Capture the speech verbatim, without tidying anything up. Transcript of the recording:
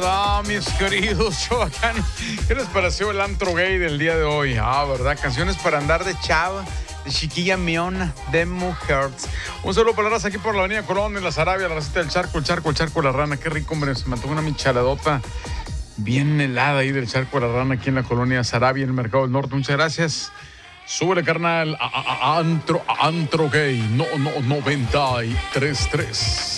va, mis queridos chavacanos? ¿Qué les pareció el antro gay del día de hoy? Ah, ¿verdad? Canciones para andar de chava, de chiquilla miona, de mujeres. Un saludo para la raza aquí por la avenida Colón, en la Sarabia, la racita del charco, el charco, el charco, la rana. Qué rico, hombre. Se me antojó una michaladota bien helada ahí del charco, la rana, aquí en la colonia Sarabia, en el Mercado del Norte. Muchas gracias. Súbele, carnal, a, a, a antro, a antro gay, no, no, noventa y tres tres.